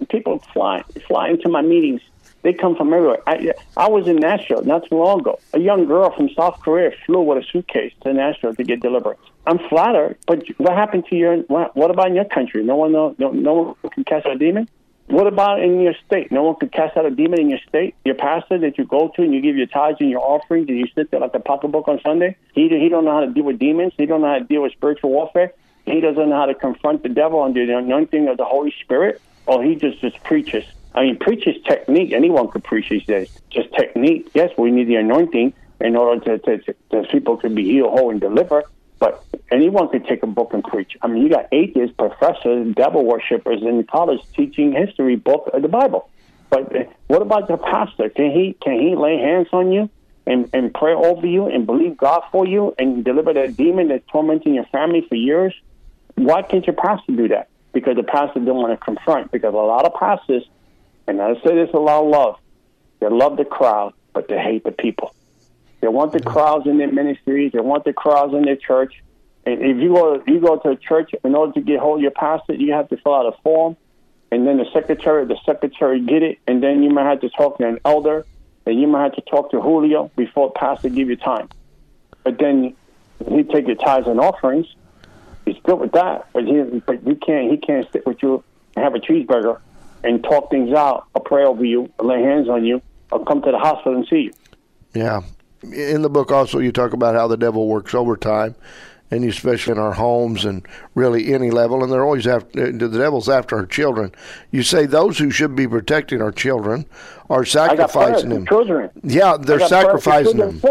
fly into my meetings? They come from everywhere. I was in Nashville not too long ago. A young girl from South Korea flew with a suitcase to Nashville to get deliverance. I'm flattered, but what happened to what about in your country? No one can cast out a demon? What about in your state? No one can cast out a demon in your state? Your pastor that you go to and you give your tithes and your offerings and you sit there like the pocketbook on Sunday? He don't know how to deal with demons. He don't know how to deal with spiritual warfare. He doesn't know how to confront the devil under the anointing of the Holy Spirit. Or he just preaches. I mean, preach is technique. Anyone could preach these days. Just technique. Yes, we need the anointing in order to people can be healed, whole, and deliver. But anyone could take a book and preach. I mean, you got atheists, professors, devil worshippers in college teaching history book of the Bible. But what about the pastor? Can he lay hands on you and pray over you and believe God for you and deliver that demon that's tormenting your family for years? Why can't your pastor do that? Because the pastor don't want to confront. Because a lot of pastors, and I say this a lot of love, they love the crowd, but they hate the people. They want the crowds in their ministries. They want the crowds in their church. And if you go to a church, in order to get hold of your pastor, you have to fill out a form. And then the secretary get it. And then you might have to talk to an elder. And you might have to talk to Julio before pastor give you time. But then he take your tithes and offerings. He's good with that. But he can't sit with you and have a cheeseburger and talk things out, or pray over you, or lay hands on you, or come to the hospital and see you. Yeah. In the book also you talk about how the devil works overtime, and especially in our homes and really any level, and they're always the devil's after our children. You say those who should be protecting our children are sacrificing them. Children. Yeah, they're sacrificing them.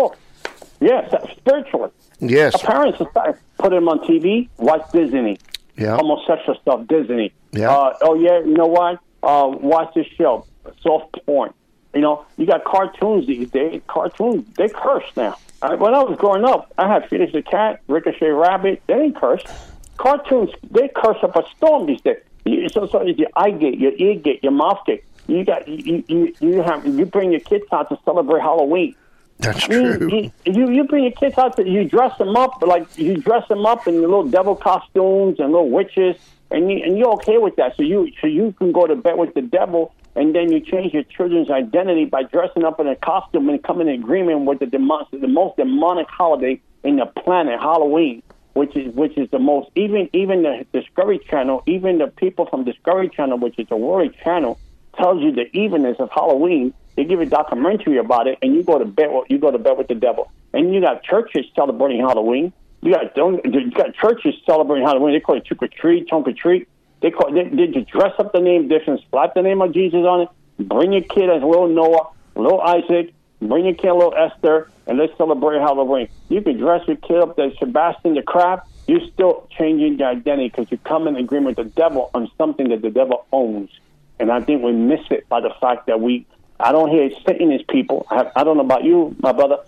Yes, spiritually. Yes. Parents put them on TV, watch Disney. Yeah. Homosexual stuff, Disney. Yeah. You know what? Watch this show, soft porn. You know, you got cartoons these days. Cartoons, they curse now. When I was growing up, I had Felix the Cat, Ricochet Rabbit. They didn't curse. Cartoons, they curse up a storm these days. So it's your eye gate, your ear gate, your mouth gate. You bring your kids out to celebrate Halloween. That's true. You bring your kids out, you dress them up in the little devil costumes and little witches, and you're okay with that. So you can go to bed with the devil, and then you change your children's identity by dressing up in a costume and coming in agreement with the most demonic holiday in the planet, Halloween, which is the most. Even the Discovery Channel, even the people from Discovery Channel, which is a worldly channel, tells you the evilness of Halloween. They give a documentary about it, and you go to bed with the devil. And you got churches celebrating Halloween. You got churches celebrating Halloween. They call it trick or treat, trunk or treat. They just dress up the name different, slap the name of Jesus on it. Bring your kid as little Noah, little Isaac. Bring your kid little Esther, and let's celebrate Halloween. You can dress your kid up as Sebastian the Crab. You're still changing your identity because you come in agreement with the devil on something that the devil owns. And I think we miss it by the fact that I don't hear Satanist people. I don't know about you, my brother.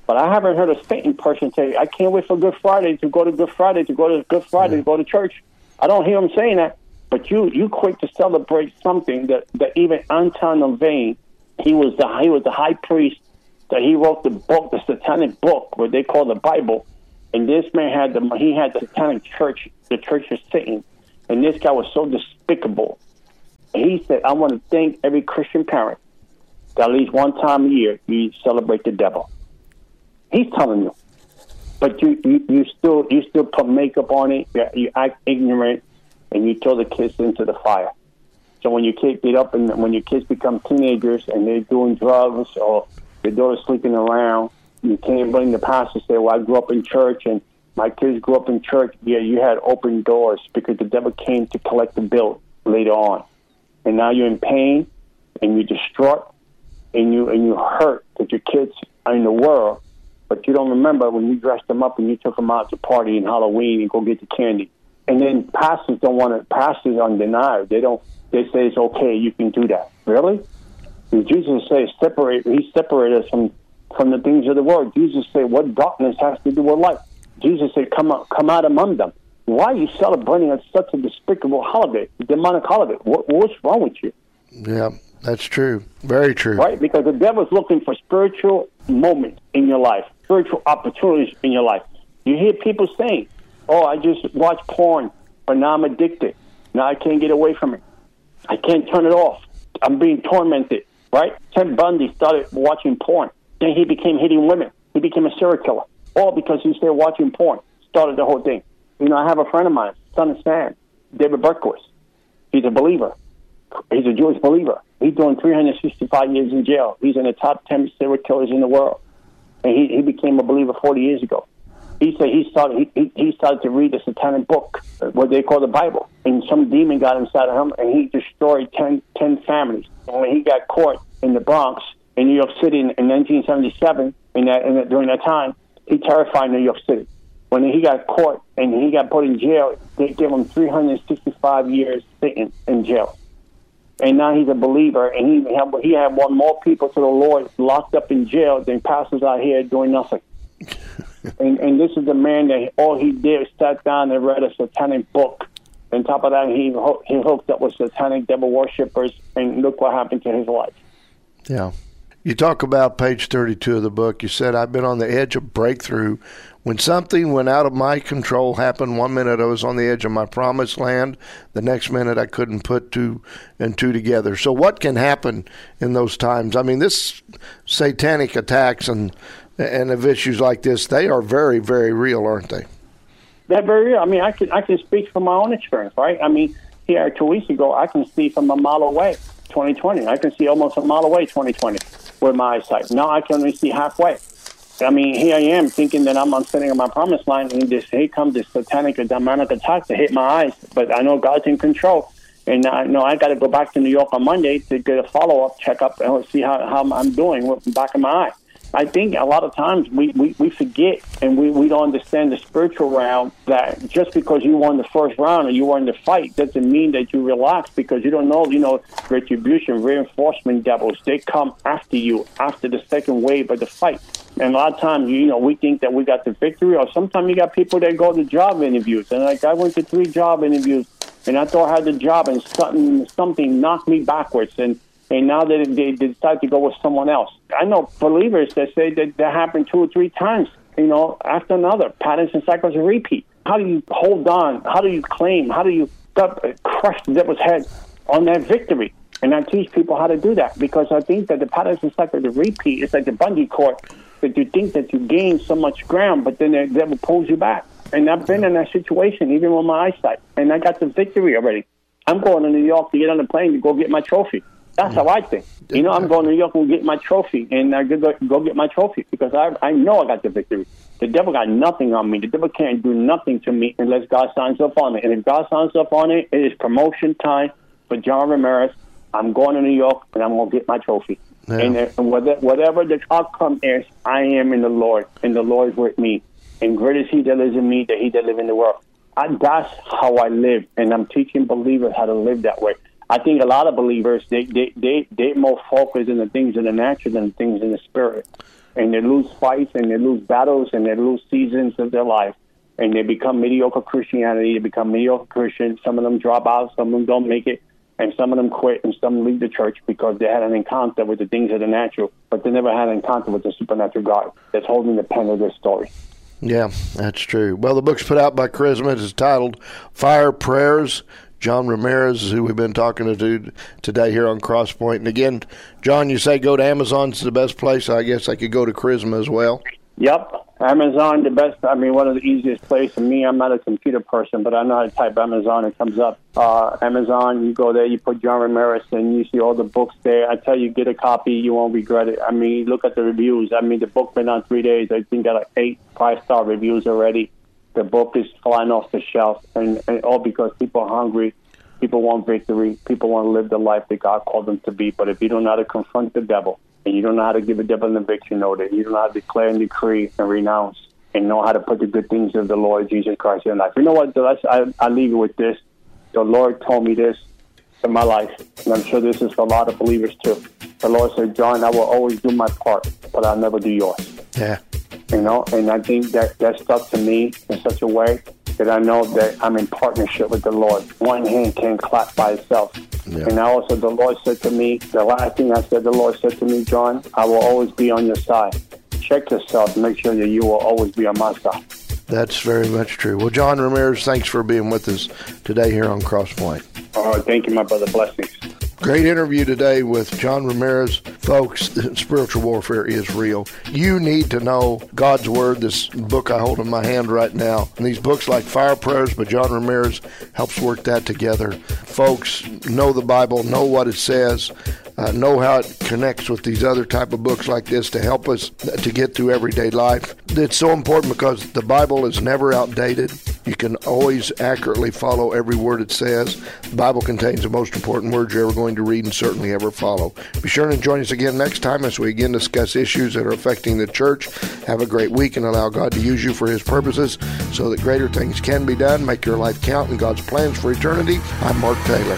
But I haven't heard a Satan person say, I can't wait for Good Friday to go to Good Friday, to go to Good Friday, to go to church. I don't hear him saying that. But you quick to celebrate something that even Anton LaVey, he was the high priest, that he wrote the book, the satanic book, what they call the Bible. And this man had the satanic church, the Church of Satan. And this guy was so despicable. And he said, I want to thank every Christian parent that at least one time a year you celebrate the devil. He's telling you. But you still put makeup on it, you act ignorant, and you throw the kids into the fire. So when your kids get up and when your kids become teenagers and they're doing drugs or their daughter's sleeping around, you can't blame the pastor. Say, well, I grew up in church and my kids grew up in church. Yeah, you had open doors because the devil came to collect the bill later on. And now you're in pain and you're distraught and you hurt that your kids are in the world, but you don't remember when you dressed them up and you took them out to party in Halloween and go get the candy. And then pastors are undeniable. They say it's okay, you can do that. Really? And Jesus says he separated us from the things of the world. Jesus said, what darkness has to do with light? Jesus said, come out among them. Why are you celebrating such a despicable holiday, a demonic holiday? What's wrong with you? Yeah, that's true. Very true. Right? Because the devil's looking for spiritual moments in your life, spiritual opportunities in your life. You hear people saying, oh, I just watch porn, but now I'm addicted. Now I can't get away from it. I can't turn it off. I'm being tormented, right? Ted Bundy started watching porn. Then he became hitting women. He became a serial killer. All because he started watching porn. Started the whole thing. You know, I have a friend of mine, son of Sam, David Berkowitz. He's a believer. He's a Jewish believer. He's doing 365 years in jail. He's in the top 10 serial killers in the world. And he became a believer 40 years ago. He said he started to read the satanic book, what they call the Bible, and some demon got inside of him, and he destroyed 10 families. And when he got caught in the Bronx, in New York City in 1977, during that time, he terrified New York City. When he got caught and he got put in jail, they gave him 365 years sitting in jail. And now he's a believer, and he had won more people to the Lord locked up in jail than pastors out here doing nothing. And this is the man that all he did was sat down and read a satanic book. On top of that, he hooked up with satanic devil worshippers, and look what happened to his life. Yeah. You talk about page 32 of the book. You said, I've been on the edge of breakthrough. When something went out of my control happened, one minute I was on the edge of my promised land. The next minute I couldn't put two and two together. So what can happen in those times? I mean, this satanic attacks and of issues like this, they are very, very real, aren't they? They're very real. I mean, I can speak from my own experience, right? I mean, here 2 weeks ago, I can see from a mile away, 2020. I can see almost a mile away, 2020, with my eyesight. Now I can only see halfway. I mean, here I am thinking that I'm sitting on my promised line, and here comes this satanic or demonic attack to hit my eyes. But I know God's in control. And I know I got to go back to New York on Monday to get a follow-up checkup and see how I'm doing with the back of my eye. I think a lot of times we forget and we don't understand the spiritual realm, that just because you won the first round or you won the fight doesn't mean that you relax, because you don't know, retribution, reinforcement devils, they come after you after the second wave of the fight. And a lot of times, we think that we got the victory, or sometimes you got people that go to job interviews. And like I went to 3 job interviews and I thought I had the job, and something knocked me backwards. And now they decide to go with someone else. I know believers that say that happened 2 or 3 times, after another. Patterns and cycles repeat. How do you hold on? How do you claim? How do you crush the devil's head on that victory? And I teach people how to do that, because I think that the patterns and cycles repeat. It's like the bungee cord, that you think that you gain so much ground, but then the devil pulls you back. And I've been in that situation, even with my eyesight, and I got the victory already. I'm going to New York to get on the plane to go get my trophy. That's how I think. I'm going to New York and get my trophy, and I go get my trophy, because I know I got the victory. The devil got nothing on me. The devil can't do nothing to me unless God signs up on it. And if God signs up on it, it is promotion time for John Ramirez. I'm going to New York, and I'm going to get my trophy. Yeah. And whatever the outcome is, I am in the Lord, and the Lord is with me. And great is he that lives in me, that he that lives in the world. That's how I live, and I'm teaching believers how to live that way. I think a lot of believers, they more focus on the things in the natural than the things in the spirit. and they lose fights, and they lose battles, and they lose seasons of their life, and they become mediocre Christianity. They become mediocre Christians. Some of them drop out, some of them don't make it, and some of them quit, and some leave the church because they had an encounter with the things of the natural, but they never had an encounter with the supernatural God that's holding the pen of their story. Yeah, that's true. Well, the book's put out by Charisma. It's titled Fire Prayers. John Ramirez is who we've been talking to today here on Crosspoint. And again, John, you say go to Amazon's the best place. I guess I could go to Charisma as well. Yep. Amazon, the best. I mean, one of the easiest places. For me, I'm not a computer person, but I know how to type Amazon. It comes up. Amazon, you go there, you put John Ramirez, and you see all the books there. I tell you, get a copy. You won't regret it. I mean, look at the reviews. I mean, the book been on 3 days. I think got like 8 5-star reviews already. The book is flying off the shelf, and all because people are hungry. People want victory. People want to live the life that God called them to be. But if you don't know how to confront the devil, and you don't know how to give the devil an eviction notice, you don't know how to declare and decree and renounce, and know how to put the good things of the Lord Jesus Christ in your life. You know what? I leave you with this. The Lord told me this in my life, and I'm sure this is for a lot of believers too. The Lord said, John, I will always do my part, but I'll never do yours. Yeah. You know, and I think that stuck to me in such a way that I know that I'm in partnership with the Lord. One hand can't clap by itself. Yeah. And also the Lord said to me, the last thing I said, the Lord said to me, John, I will always be on your side. Check yourself and make sure that you will always be on my side. That's very much true. Well, John Ramirez, thanks for being with us today here on Crosspoint. Thank you, my brother. Blessings. Great interview today with John Ramirez. Folks, spiritual warfare is real. You need to know God's Word, this book I hold in my hand right now. And these books like Fire Prayers by John Ramirez helps work that together. Folks, know the Bible, know what it says, know how it connects with these other type of books like this to help us to get through everyday life. It's so important because the Bible is never outdated. You can always accurately follow every word it says. The Bible contains the most important words you're ever going to read and certainly ever follow. Be sure to join us again next time as we again discuss issues that are affecting the church. Have a great week and allow God to use you for His purposes so that greater things can be done. Make your life count in God's plans for eternity. I'm Mark Taylor.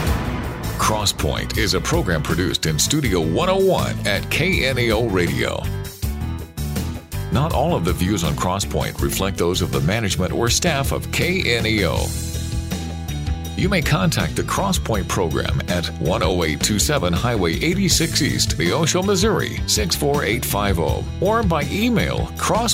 Crosspoint is a program produced in Studio 101 at KNEO Radio. Not all of the views on Crosspoint reflect those of the management or staff of KNEO. You may contact the Crosspoint program at 10827 Highway 86 East, Neosho, Missouri 64850, or by email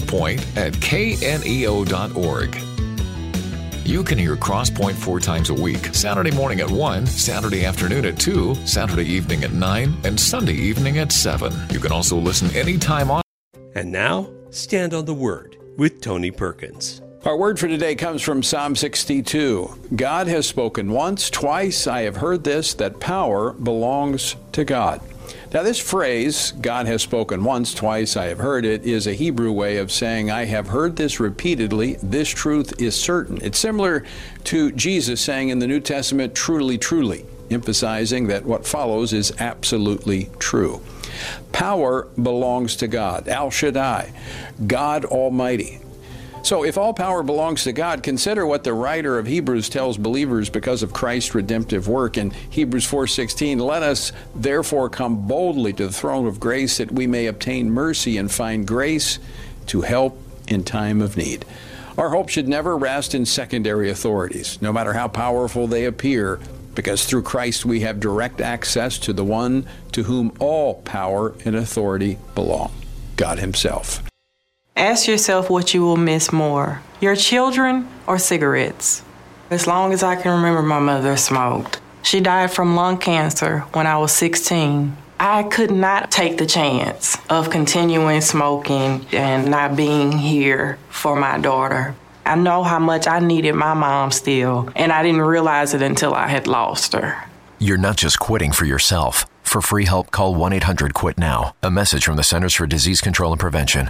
crosspoint@kneo.org. You can hear Crosspoint 4 times a week, Saturday morning at 1, Saturday afternoon at 2, Saturday evening at 9, and Sunday evening at 7. You can also listen anytime on. And now, Stand on the Word with Tony Perkins. Our word for today comes from Psalm 62. God has spoken once, twice I have heard this, that power belongs to God. Now this phrase, God has spoken once, twice I have heard it, is a Hebrew way of saying I have heard this repeatedly, this truth is certain. It's similar to Jesus saying in the New Testament, truly, truly, emphasizing that what follows is absolutely true. Power belongs to God, El Shaddai, God Almighty. So if all power belongs to God, consider what the writer of Hebrews tells believers because of Christ's redemptive work. In Hebrews 4:16, let us therefore come boldly to the throne of grace that we may obtain mercy and find grace to help in time of need. Our hope should never rest in secondary authorities, no matter how powerful they appear, because through Christ we have direct access to the one to whom all power and authority belong, God Himself. Ask yourself what you will miss more, your children or cigarettes. As long as I can remember, my mother smoked. She died from lung cancer when I was 16. I could not take the chance of continuing smoking and not being here for my daughter. I know how much I needed my mom still, and I didn't realize it until I had lost her. You're not just quitting for yourself. For free help, call 1-800-QUIT-NOW. A message from the Centers for Disease Control and Prevention.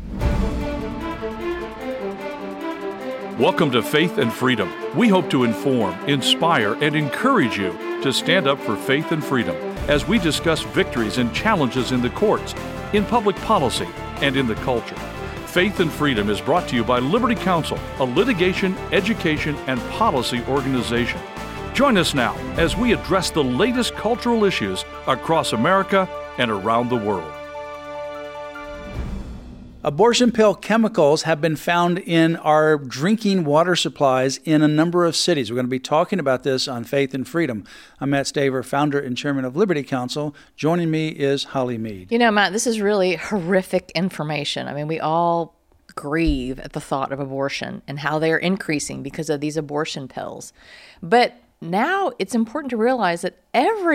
Welcome to Faith and Freedom. We hope to inform, inspire, and encourage you to stand up for faith and freedom as we discuss victories and challenges in the courts, in public policy, and in the culture. Faith and Freedom is brought to you by Liberty Counsel, a litigation, education, and policy organization. Join us now as we address the latest cultural issues across America and around the world. Abortion pill chemicals have been found in our drinking water supplies in a number of cities. We're going to be talking about this on Faith and Freedom. I'm Matt Staver, founder and chairman of Liberty Counsel. Joining me is Holly Mead. You know, Matt, this is really horrific information. I mean, we all grieve at the thought of abortion and how they're increasing because of these abortion pills. But now it's important to realize that every